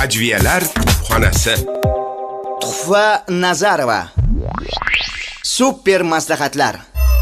Ajviyalar kutubxonasi. Tuhfa Nazarova. Super maslahatlar.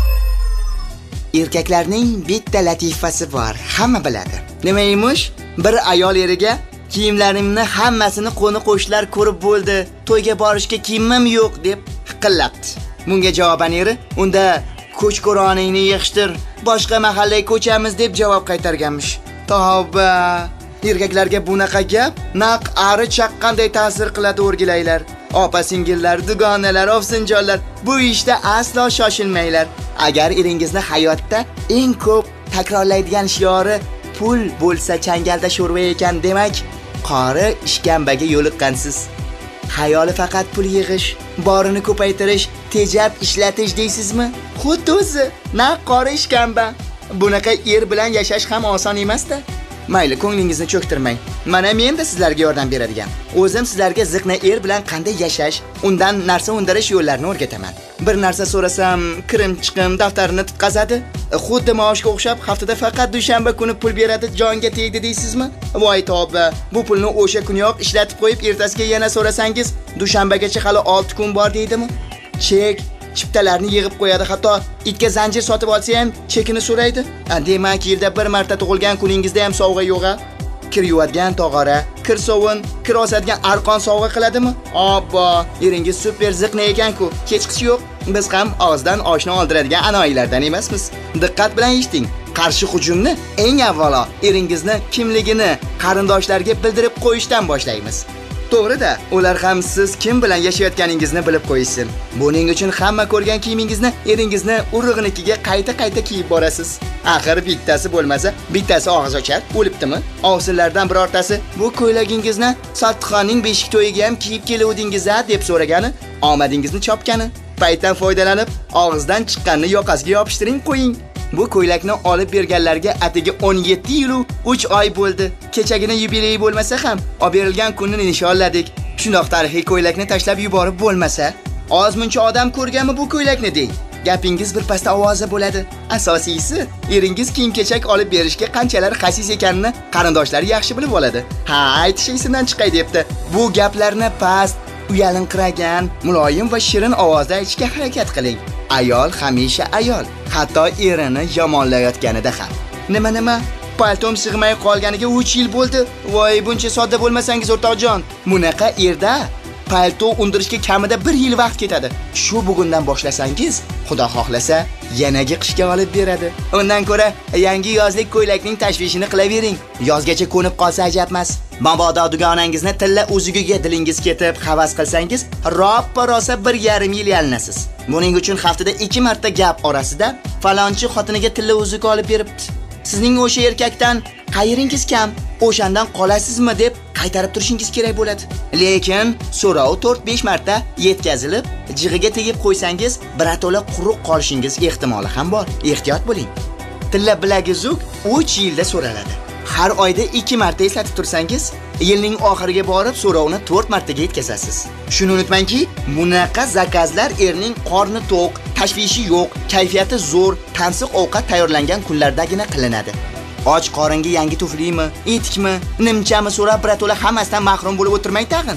Erkaklarning bitta latifasi bor, hamma biladi. Nima emish? Bir ayol eriga kiyimlarimni hammasini qo'ni-qo'shnilar ko'rib bo'ldi, to'yga borishga kiyimim yo'q deb hiqillabdi. Bunga javoban eri, unda ko'chko'roningni yig'ishtir, boshqa mahallaga ko'chamiz deb javob qaytarganmish. Tavba! Erkaklarga bunaqa gap naq ari chaqqanday ta'sir qiladi, o'rgilaylar. Opa-singillar, dugonalar, ovsinjonlar, bu ishda aslo shoshilmanglar. Agar eringizni hayotda eng ko'p takrorlaydigan shiori pul bo'lsa changalda sho'rva ekan, demak, qori ishkambaga yo'liqqansiz. Hayoli faqat pul yig'ish, borini ko'paytirish, tejab ishlatish deysizmi? Xuddi o'zi, naq qori ishkamba. Bunaqa er bilan yashash ham oson emas-da. Mayli, ko'nglingizni cho'ktirmang. Mana men da sizlarga yordam beradigan. O'zim sizlarga ziqna er bilan qanday yashash, undan narsa undirish yo'llarini o'rgataman. Bir narsa so'rasam, kirim-chiqim daftarini tutqazadi. Xuddi maoshga o'xshab, haftada faqat dushanba kuni pul beradi, jonga tegdi deysizmi? Voy tavba, bu pulni o'sha kuniyoq ishlatib qo'yib, ertasiga yana so'rasangiz, dushanbagacha hali 6 kun bor deydimi? Chek chiptalarni yig'ib qo'yadi, hatto itga zanjir sotib olsa ham chekini so'raydi. Demak, yilda bir marta tug'ilgan kuningizda ham sovg'a yo'q-a? Kir yuvadigan tog'ora, kir sovun, kir osadigan arqon sovg'a qiladimi? Obbo, eringiz super ziqna ekan-ku. Kechqisi yo'q. Biz ham og'izdan oshni oldiradigan anoyilardan emasmiz. Diqqat bilan eshiting. Qarshi hujumni eng avvalo eringizni kimligini qarindoshlarga bildirib qo'yishdan boshlaymiz. To'g'ri-da, ular ham siz kim bilan yashayotganingizni bilib qo'ysin. Buning uchun hamma ko'rgan kiyimingizni eringizni urug'nikiga qayta-qayta kiyib borasiz. Axir bittasi bo'lmasa, bittasi og'iz ochar, o'libdimi? Ovsinlardan birortasi bu ko'ylagingizni Sotixonning beshik to'yiga ham kiyib keluvdingiz-a deb so'ragani, omadingizni chopgani. Paytdan foydalanib, og'izdan chiqqanini yoqasiga yopishtiring, qo'ying. Bu ko'ylakni olib berganlarga atigi 17 yil 3 oy bo'ldi. Kechagina yubiley bo'lmasa ham, olib berilgan kunni nishonladik. Shundoq tarixiy ko'ylakni tashlab yuborib bo'lmasa, ozmuncha odam ko'rganmi bu ko'ylakni deng. Gapingiz bir pasta ovoza bo'ladi. Asosiysi, eringiz kiyim-kechak olib berishga qanchalar xasis ekanini qarindoshlari yaxshi bilib oladi. Ha, aytish esimdan chiqay debdi. Bu gaplarni past, uyalinqiragan, muloyim va shirin ovozda aytishga harakat qiling. Ayol hamisha ayol, hatto erini yomonlayotganida ham. Nima? Paltom sig'may qolganiga 3 yil bo'ldi. Voy, buncha sodda bo'lmasangiz, o'rtoqjon. Bunaqa erda palto undirishga kamida 1 yil vaqt ketadi. Shu bugundan boshlasangiz, Xudo xohlasa, yanagi qishga olib beradi. Undan ko'ra yangi yozlik ko'ylakning tashvishini qilavering. Yozgacha ko'nib qolsa ajabmas. Mabodo dugonangizni tilla uzugiga dilingiz ketib, havas qilsangiz, roppa-rosa 1,5 yil yalinasiz. Buning uchun haftada 2 marta gap orasida falonchi xotiniga tilla uzuk olib beribdi. Sizning o'sha erkakdan qayeringiz kam, o'shandan qolasizmi deb qaytarib turishingiz kerak bo'ladi. Lekin so'rov 4-5 marta yetkazilib, jig'iga tegib qo'ysangiz, birato'la quruq qolishingiz ehtimoli ham bor. Ehtiyot bo'ling. Tilla bilaguzuk 3 yilda so'raladi. Har oyda 2 marta eslatib tursangiz, yilning oxiriga borib so'rovni 4 martaga yetkazasiz. Shuni unutmangki, bunaqa zakazlar erning qorni to'q, tashvishi yo'q, kayfiyati zo'r, tansiq ovqat tayyorlangan kunlardagina qilinadi. Och qoringa yangi tuflimi, etikmi, nimchami so'rab birato'la hammasidan mahrum bo'lib o'tirmang tag'in.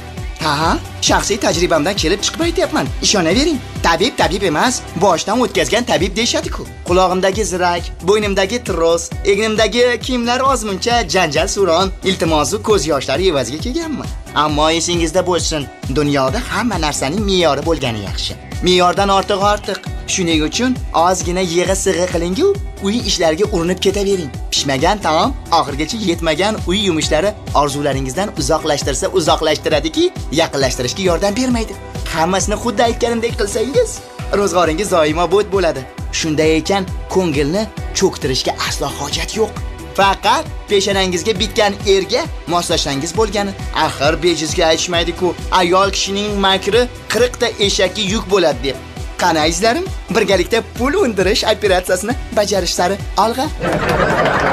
Ha, shaxsiy tajribamdan kelib chiqib aytyapman. Ishonavering. Tabib emas, boshdan o'tkazgan tabib deyshadi-ku. Qulog'imdagi zirak, bo'ynimdagi tros, egnimdagi kiyimlar ozmuncha janjal suron, iltimosu ko'z yoshlari evaziga kelganman. Ammo esingizda bo'lsin, dunyoda hamma narsaning me'yori bo'lgani yaxshi. Me'yordan ortiq. Shuning uchun ozgina yig'i-sig'i qiling-ku, uy ishlariga urinib ketavering. Pishmagan taom oxirgacha yetmagan uy yumushlari orzularingizdan uzoqlashtiradiki, yaqinlashtirishga yordam bermaydi. Hammasini xuddi aytganimdek qilsangiz, ro'zg'oringiz doimo bo'd bo'ladi. Shunday ekan, ko'ngilni cho'ktirishga aslo hojat yo'q. Faqat peshonangizga bitgan erga moslashsangiz bo'lgani. Axir bejizga aytishmaydi-ku, ayol kishining makri 40 ta eshakka yuk bo'ladi deb. Qani azizlarim, birgalikda pul undirish operatsiyasini bajarish sari olg'a.